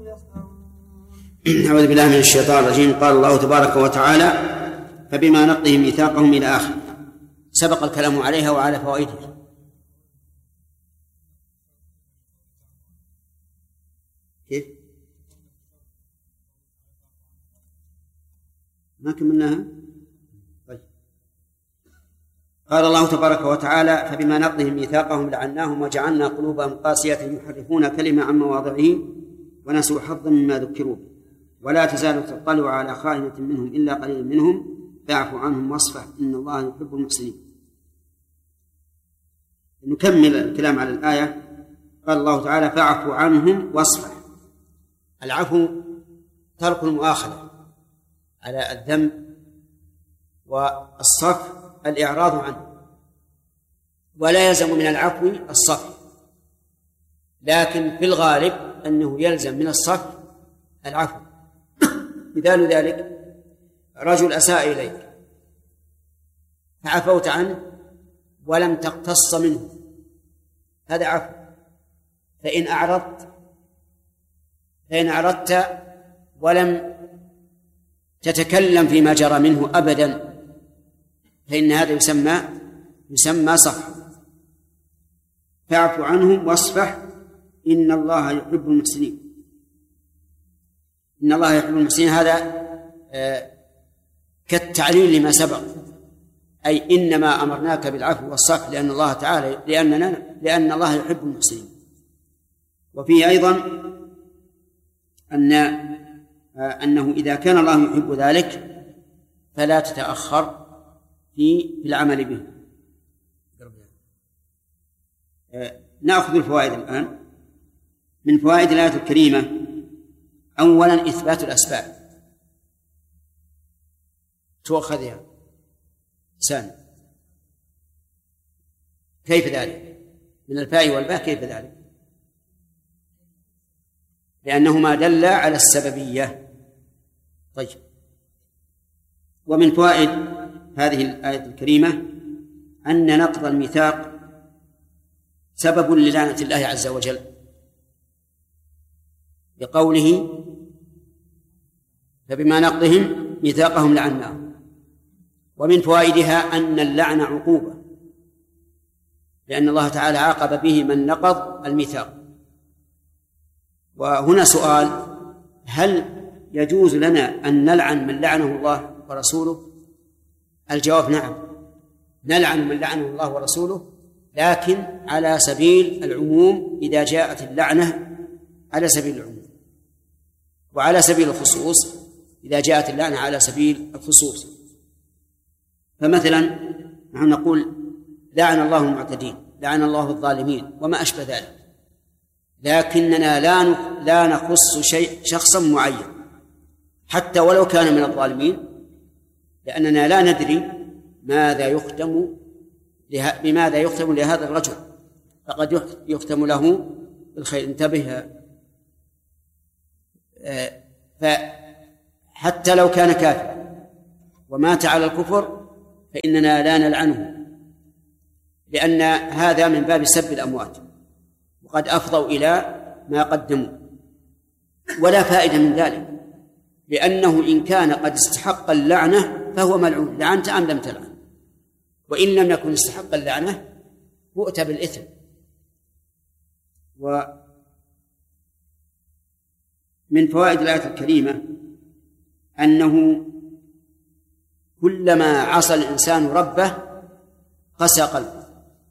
أعوذ بالله من الشيطان الرجيم. قال الله تبارك وتعالى: فبما نقضهم ميثاقهم إلى آخر. سبق الكلام عليها وعلى فوائدها. كيف؟ ما كملناها؟ طيب. قال الله تبارك وتعالى: فبما نقضهم ميثاقهم لعناهم وجعلنا قلوبهم قاسية يحرفون كلمة عن مواضعه ونسوا حظا مما ذكروا به ولا تزال تطلع على خائنة منهم إلا قليل منهم فاعف عنهم واصفح إن الله يحب المحسنين. نكمل الكلام على الآية. قال الله تعالى: فاعف عنهم واصفح. العفو ترك المؤاخذة على الذنب، والصفح الإعراض عنه، ولا يلزم من العفو الصفح، لكن في الغالب أنه يلزم من الصفح العفو. مثال ذلك: رجل أساء إليك فعفوت عنه ولم تقتص منه، هذا عفو. فإن أعرضت ولم تتكلم فيما جرى منه أبدا فإن هذا يسمى صفح. فاعف عنهم واصفح إن الله يحب المحسنين. إن الله يحب المحسنين هذا كالتعليل لما سبق، أي إنما أمرناك بالعفو والصفح لأن الله تعالى لأن الله يحب المحسنين. وفيه أيضا أنه إذا كان الله يحب ذلك فلا تتأخر في العمل به. نأخذ الفوائد الآن. من فوائد الآية الكريمة: أولا إثبات الأسباب، تؤخذها سان. كيف ذلك؟ من الفاء والباء. كيف ذلك؟ لأنهما دل على السببية. طيب. ومن فوائد هذه الآية الكريمة أن نقض الميثاق سبب للعنة الله عز وجل، بقوله: فبما نقضهم ميثاقهم لعناهم. ومن فوائدها أن اللعن عقوبة، لأن الله تعالى عاقب به من نقض الميثاق. وهنا سؤال: هل يجوز لنا أن نلعن من لعنه الله ورسوله؟ الجواب: نعم، نلعن من لعنه الله ورسوله، لكن على سبيل العموم إذا جاءت اللعنة على سبيل العموم، وعلى سبيل الخصوص إذا جاءت اللعنة على سبيل الخصوص. فمثلا نحن نقول: لعن الله المعتدين، لعن الله الظالمين، وما أشبه ذلك، لكننا لا نخص شخصا معين حتى ولو كان من الظالمين، لأننا لا ندري بماذا يختم لهذا الرجل، فقد يختم له بالخير. انتبه. فحتى لو كان كافرا ومات على الكفر فإننا لا نلعنه، لأن هذا من باب سب الأموات، وقد أفضوا إلى ما قدموا. ولا فائدة من ذلك، لأنه إن كان قد استحق اللعنة فهو ملعون، لعنت أم لم تلعن. وإن لم يكن استحق اللعنة بؤت بالإثم. ومن فوائد الآية الكريمة أنه كلما عصى الإنسان ربه قسى قلبه،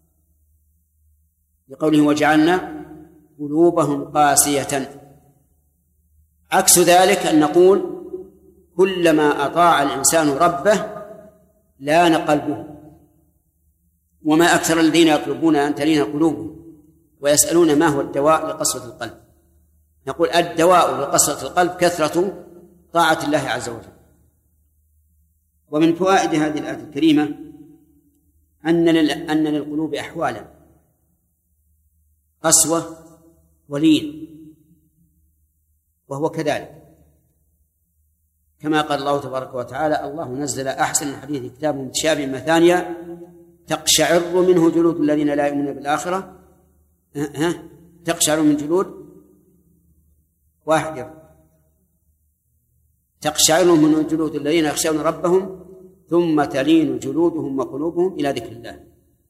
لقوله: وجعلنا قلوبهم قاسية. عكس ذلك أن نقول: كلما أطاع الإنسان ربه لان قلبه. وما أكثر الذين يطلبون أن تلين قلوبهم ويسألون ما هو الدواء لقسوة القلب. نقول: الدواء لقسوة القلب كثرة طاعة الله عز وجل. ومن فوائد هذه الآية الكريمة أن للقلوب أحوالا: قسوة ولين، وهو كذلك كما قال الله تبارك وتعالى: الله نزل أحسن الحديث كتاب متشابه مثانيا تقشعر منه جلود الذين لا يؤمنون بالآخرة تقشعر من جلود واحد يقول تقشعر من جلود الذين يخشون ربهم ثم تلين جلودهم وقلوبهم إلى ذكر الله.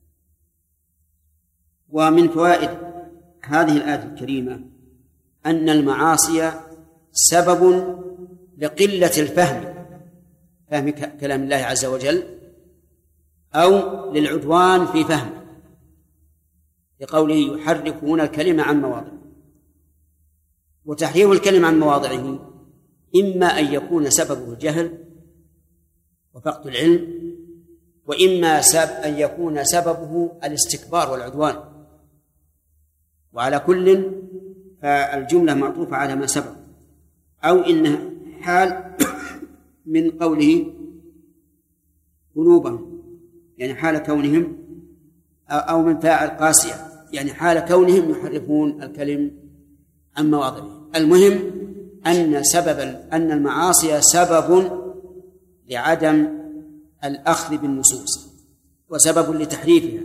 ومن فوائد هذه الآية الكريمة أن المعاصي سبب لقلة فهم كلام الله عز وجل أو للعدوان في فهمه، لقوله يحرفون الكلمة عن مواضعه. وتحريف الكلمة عن مواضعه إما أن يكون سببه الجهل وفقد العلم، وإما أن يكون سببه الاستكبار والعدوان، وعلى كل فالجملة معطوفة على ما سبق، أو إنها حال من قوله قلوبهم، يعني حال كونهم، أو من فاعل قاسية، يعني حال كونهم يحرفون الكلم عن مواضعه. المهم أن المعاصي سبب لعدم الأخذ بالنصوص وسبب لتحريفها.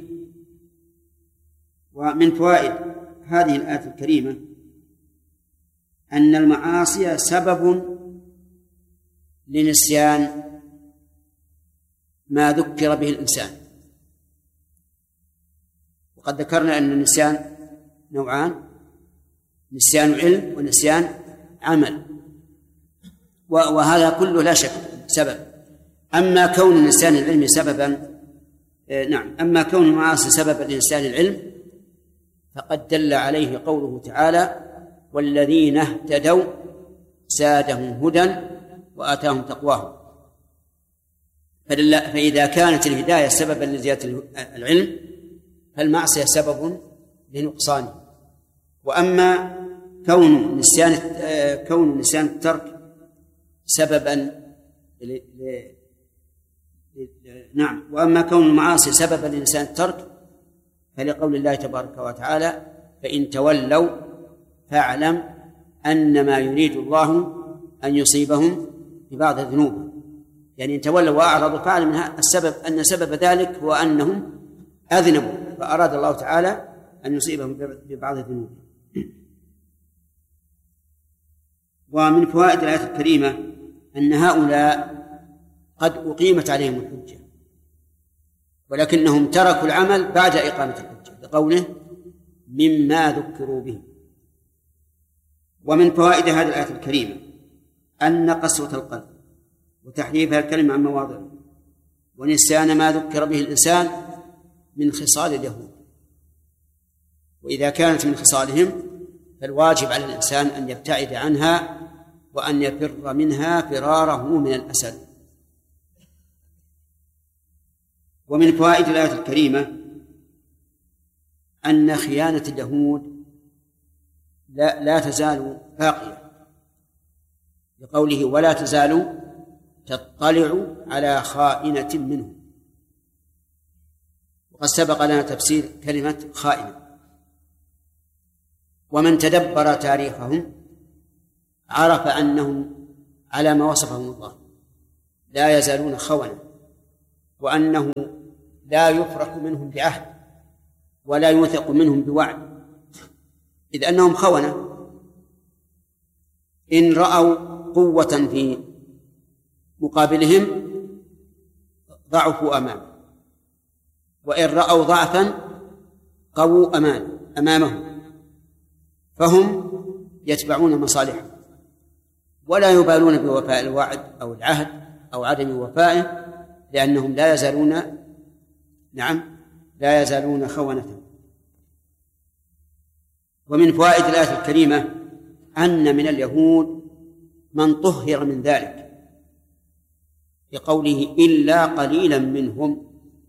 ومن فوائد هذه الآية الكريمة أن المعاصي سبب لنسيان ما ذكر به الإنسان. وقد ذكرنا أن النسيان نوعان: نسيان علم ونسيان عمل، وهذا كله لا شك سبب. أما كون نسيان العلم سببا أما كون المعاصي سببا لنسيان العلم فقد دل عليه قوله تعالى: والذين اهتدوا زادهم هدى وآتاهم تقواهم. فإذا كانت الهداية سببا لزيادة العلم فالمعصية سبب لنقصانه. وأما كون نسيان الترك سببا وأما كون المعاصي سببا لنسيان الترك فلقول الله تبارك وتعالى: فإن تولوا فاعلم أنما يريد الله أن يصيبهم ببعض الذنوب. يعني إن تولوا وأعرضوا فاعلم أن سبب ذلك هو أنهم أذنبوا، فأراد الله تعالى أن يصيبهم ببعض الذنوب. ومن فوائد الآية الكريمة أن هؤلاء قد أقيمت عليهم الحجة ولكنهم تركوا العمل بعد إقامة الحجة، لقوله: مما ذكروا به. ومن فوائد هذه الآية الكريمة أن قسوة القلب وتحريفها الكلمة عن مواضعه ونسيان ما ذكر به الإنسان من خصال اليهود، وإذا كانت من خصالهم فالواجب على الإنسان أن يبتعد عنها وأن يفر منها فراره من الأسد. ومن فوائد الآية الكريمة أن خيانة اليهود لا تزال باقية، لقوله: ولا تزال تطلع على خائنة منهم. وقد سبق لنا تفسير كلمة خائنة. ومن تدبر تاريخهم عرف أنهم على ما وصفهم الله لا يزالون خونة، وأنه لا يفرح منهم بعهد ولا يوثق منهم بوعد، إذ أنهم خونة. إن رأوا قوة في مقابلهم ضعفوا أمامه، وإن رأوا ضعفا قووا أمامهم، فهم يتبعون مصالحهم ولا يبالون بوفاء الوعد أو العهد أو عدم وفائه، لأنهم لا يزالون خونة. ومن فوائد الآية الكريمة أن من اليهود من طهر من ذلك، لقوله: إلا قليلا منهم.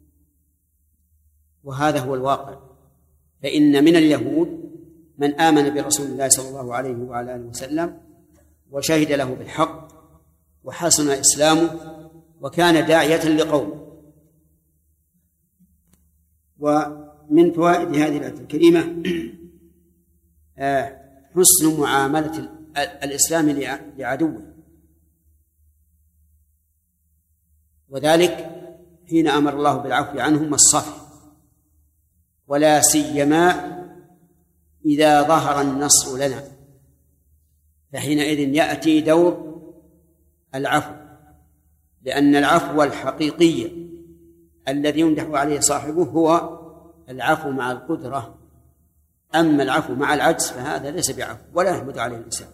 وهذا هو الواقع، فإن من اليهود من آمن برسول الله صلى الله عليه وعلى آله وسلم وشهد له بالحق وحسن إسلامه وكان داعية لقومه. ومن فوائد هذه الآية الكريمة حسن معاملة الإسلام لعدوه، وذلك حين أمر الله بالعفو عنهم والصفح، ولا سيما إذا ظهر النصر لنا، فحينئذ يأتي دور العفو، لأن العفو الحقيقي الذي يمدح عليه صاحبه هو العفو مع القدرة، أما العفو مع العجز فهذا ليس بعفو ولا يحمد عليه الإنسان.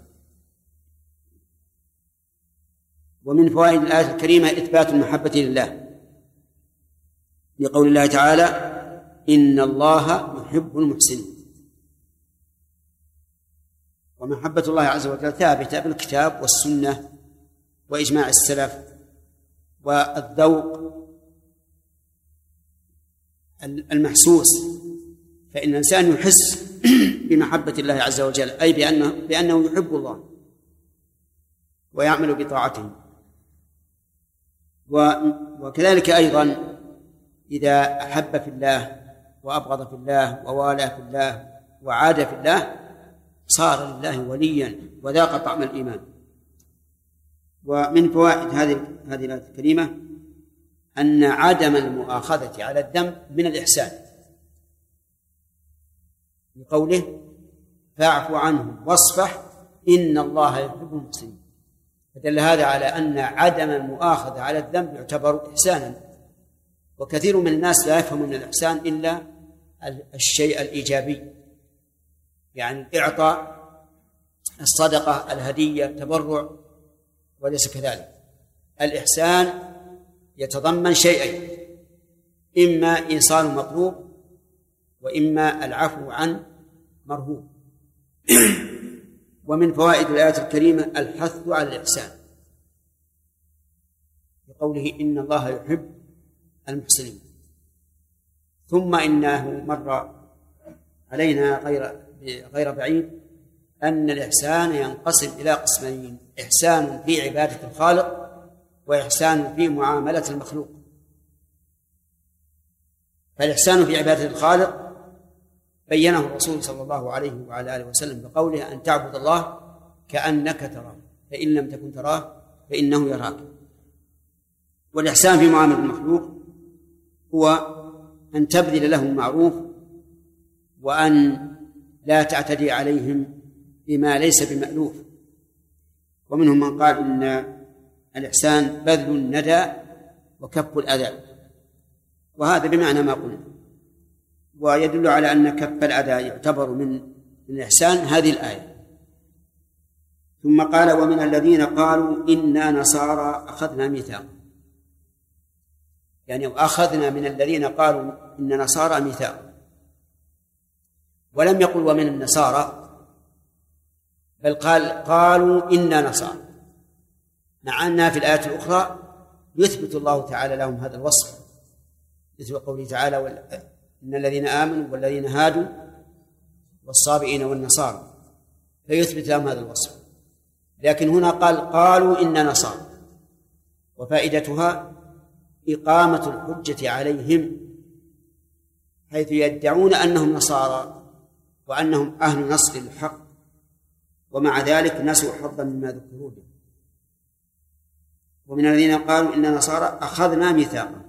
ومن فوائد الآية الكريمة إثبات المحبة لله لقول الله تعالى: إن الله يحب المحسنين. ومحبة الله عز وجل ثابتة بالكتاب والسنة وإجماع السلف والذوق المحسوس، فإن الإنسان يحس بمحبة الله عز وجل، أي بأنه يحب الله ويعمل بطاعته. وكذلك أيضا إذا أحب في الله وأبغض في الله ووالى في الله وعاد في الله صار لله وليا وذاق طعم الإيمان. ومن فوائد هذه الآية الكريمة أن عدم المؤاخذة على الذنب من الإحسان، بقوله: فاعف عنهم واصفح إن الله يحب المحسنين. فدل هذا على أن عدم المؤاخذة على الذنب يعتبر إحسانا. وكثير من الناس لا يفهم من الإحسان إلا الشيء الإيجابي، يعني الإعطاء، الصدقة، الهدية، التبرع، وليس كذلك. الإحسان يتضمن شيئين: إما إيصال مطلوب، وإما العفو عن مرهوب. ومن فوائد الآية الكريمة الحث على الإحسان بقوله: إن الله يحب المحسنين. ثم إنه مر علينا غير بعيد أن الإحسان ينقسم إلى قسمين: إحسان في عبادة الخالق، وإحسان في معاملة المخلوق. فالإحسان في عبادة الخالق بينه الرسول صلى الله عليه وعلى آله وسلم بقوله: أن تعبد الله كأنك تراه فإن لم تكن تراه فإنه يراك. والإحسان في معاملة المخلوق هو أن تبذل لهم معروف، وأن لا تعتدي عليهم بما ليس بمألوف. ومنهم من قال إن الإحسان بذل الندى وكف الأذى، وهذا بمعنى ما قلنا. ويدل على أن كف الأذى يعتبر من الإحسان هذه الآية. ثم قال: ومن الذين قالوا إنا نصارى أخذنا ميثاقا، يعني أخذنا من الذين قالوا إن نصارى ميثاقا، ولم يقل ومن النصارى، بل قالوا إنا نصارى، مع أنها في الآية الأخرى يثبت الله تعالى لهم هذا الوصف، مثل قوله تعالى: إن الذين آمنوا والذين هادوا والصابئين والنصارى، فيثبت لهم هذا الوصف. لكن هنا قالوا إن نصارى، وفائدتها إقامة الحجة عليهم، حيث يدعون أنهم نصارى وأنهم أهل نصر الحق، ومع ذلك نسوا حظا مما ذكروا به. ومن الذين قالوا إن نصارى أخذنا ميثاقا،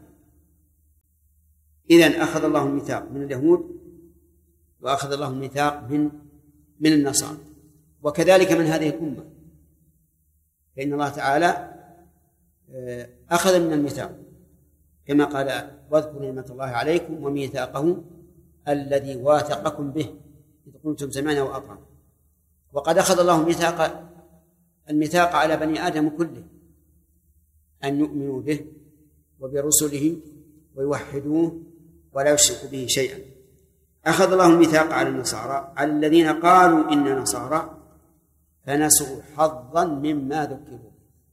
إذن أخذ الله الميثاق من اليهود، وأخذ الله الميثاق من النصارى، وكذلك من هذه الأمة، فإن الله تعالى أخذ من الميثاق كما قال: واذكروا نعمة الله عليكم وميثاقه الذي واثقكم به إذ قلتم سمعنا وأطعنا. وقد أخذ الله الميثاق على بني آدم كله، أن يؤمنوا به وبرسله ويوحدوه ولا يشركوا به شيئا. أخذ الله الميثاق على النصارى، على الذين قالوا إن نصارى، فنسوا حظا مما ذكروا.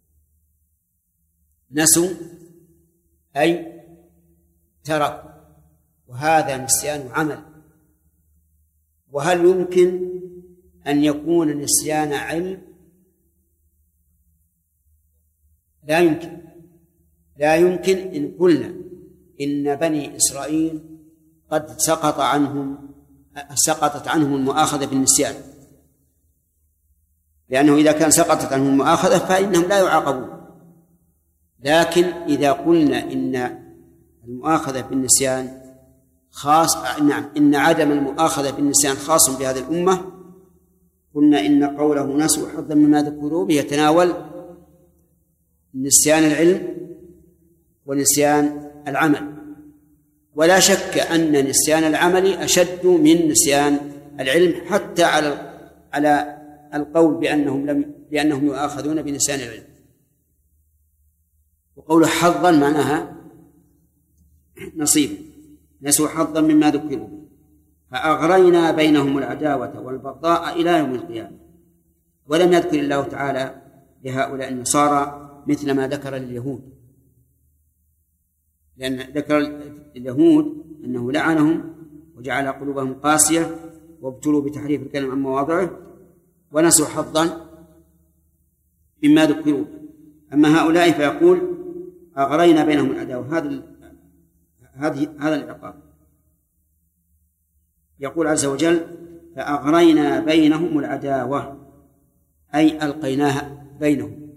نسوا أي تركوا، وهذا نسيان عمل. وهل يمكن أن يكون نسيان علم؟ لا يمكن إن قلنا إن بني إسرائيل قد سقطت عنهم المؤاخذة بالنسيان، لأنه إذا كان سقطت عنهم المؤاخذة فإنهم لا يعاقبون. لكن إذا قلنا إن المؤاخذة بالنسيان إن عدم المؤاخذة بالنسيان خاص بهذه الأمة، قلنا إن قوله نسوا حظا مما ذكروا به يتناول نسيان العلم ونسيان العمل، ولا شك أن نسيان العمل أشد من نسيان العلم، حتى على القول بأنهم يؤاخذون بنسيان العلم. وقول حظا معناها نصيب، نسوا حظا مما ذكروا فأغرينا بينهم العداوة والبغضاء إلى يوم القيامة. ولم يذكر الله تعالى لهؤلاء النصارى مثل ما ذكر لليهود، لأن ذكر اليهود أنه لعنهم وجعل قلوبهم قاسية وابتلوا بتحريف الكلم عن مواضعه ونسوا حظا مما ذكروا. أما هؤلاء فيقول أغرينا بينهم العداوة، هذا العقاب. يقول عز وجل فأغرينا بينهم العداوة، أي ألقيناها بينهم،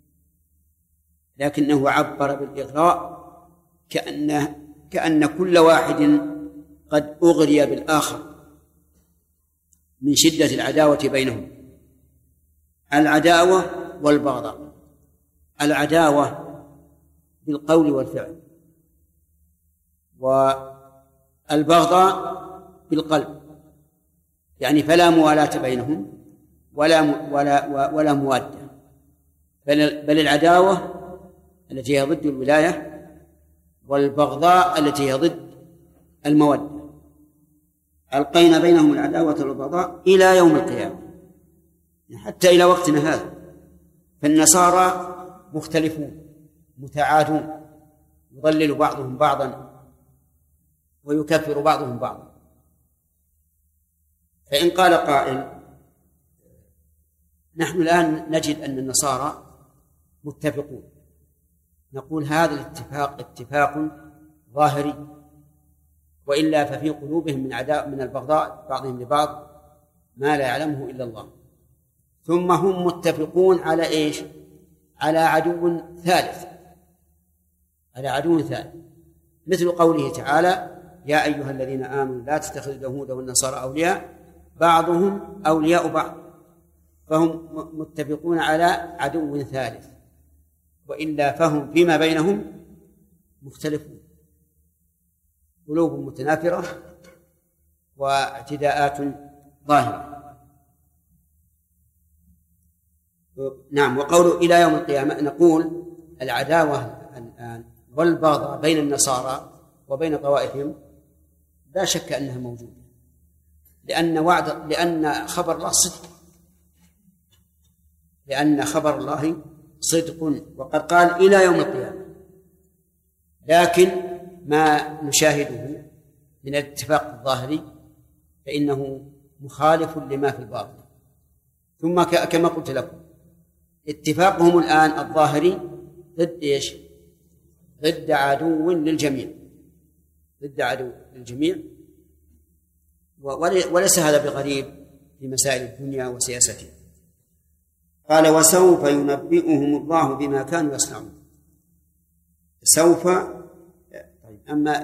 لكنه عبر بالإغراء كأن كل واحد قد أغري بالآخر من شدة العداوة بينهم. العداوة والبغضاء، العداوة بالقول والفعل، والبغضاء بالقلب، يعني فلا موالاة بينهم ولا موادة، بل العداوة التي هي ضد الولاية والبغضاء التي هي ضد المودة. ألقينا بينهم العداوة والبغضاء إلى يوم القيامة، حتى إلى وقتنا هذا. فالنصارى مختلفون متعادون، يضلل بعضهم بعضا ويكفر بعضهم بعضا. فإن قال قائل نحن الآن نجد أن النصارى متفقون، نقول هذا الاتفاق اتفاق ظاهري، وإلا ففي قلوبهم من البغضاء بعضهم لبعض ما لا يعلمه إلا الله. ثم هم متفقون على إيش؟ على عدو ثالث، مثل قوله تعالى يا أيها الذين آمنوا لا تتخذوا اليهود والنصارى أولياء بعضهم أولياء بعض. فهم متفقون على عدو ثالث، وإلا فهم فيما بينهم مختلفون، قلوب متنافرة واعتداءات ظاهرة. نعم. وقول إلى يوم القيامة، نقول العداوة الآن والبغضاء بين النصارى وبين طوائفهم لا شك أنها موجودة، لأن خبر الله صدق، وقد قال إلى يوم القيامة. لكن ما نشاهده من الاتفاق الظاهري فإنه مخالف لما في الباطن. ثم كما قلت لكم اتفاقهم الآن الظاهري ضد إيش؟ ضد عدو للجميع، وليس هذا بغريب في مسائل الدنيا وسياستها. قال وسوف ينبئهم الله بما كانوا يصنعون. سوف. طيب. أما